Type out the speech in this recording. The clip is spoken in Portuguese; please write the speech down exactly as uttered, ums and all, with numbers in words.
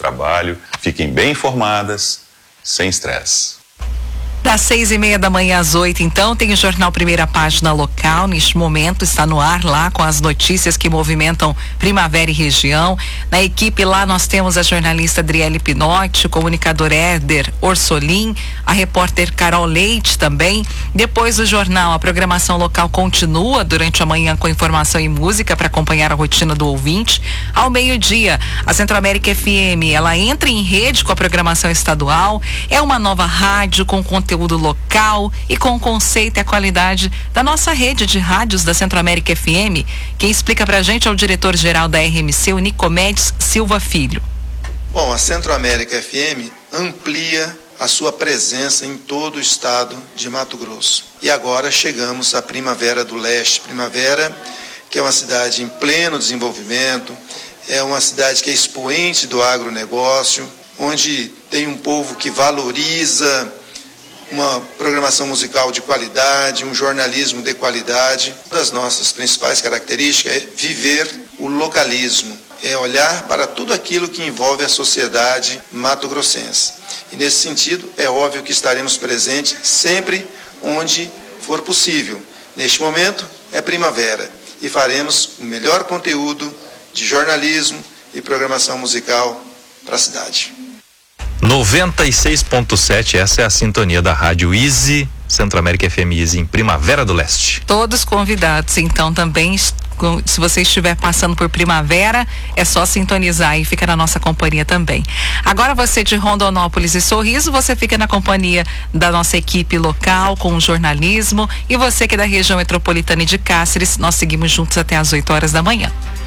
trabalho. Fiquem bem informadas, sem estresse. Das seis e meia da manhã às oito, então, tem o Jornal Primeira Página Local. Neste momento está no ar lá com as notícias que movimentam Primavera e região. Na equipe lá nós temos a jornalista Adriele Pinotti, o comunicador Éder Orsolim, a repórter Carol Leite também. Depois do jornal, a programação local continua durante a manhã com informação e música para acompanhar a rotina do ouvinte. Ao meio-dia, a Centro-América F M, ela entra em rede com a programação estadual. É uma nova rádio com conteúdo conteúdo local e com o conceito e a qualidade da nossa rede de rádios da Centro-América F M. Quem explica pra gente é o diretor-geral da R M C, o Nicomedes Silva Filho. Bom, a Centro-América F M amplia a sua presença em todo o estado de Mato Grosso. E agora chegamos à Primavera do Leste. Primavera, que é uma cidade em pleno desenvolvimento, é uma cidade que é expoente do agronegócio, onde tem um povo que valoriza uma programação musical de qualidade, um jornalismo de qualidade. Uma das nossas principais características é viver o localismo, é olhar para tudo aquilo que envolve a sociedade mato-grossense. E nesse sentido, é óbvio que estaremos presentes sempre onde for possível. Neste momento, é primavera e faremos o melhor conteúdo de jornalismo e programação musical para a cidade. noventa e seis ponto sete, essa é a sintonia da Rádio Easy, Centro-América F M Easy, em Primavera do Leste. Todos convidados, então, também, se você estiver passando por primavera, é só sintonizar e fica na nossa companhia também. Agora você de Rondonópolis e Sorriso, você fica na companhia da nossa equipe local com o jornalismo, e você que é da região metropolitana e de Cáceres, nós seguimos juntos até às oito horas da manhã.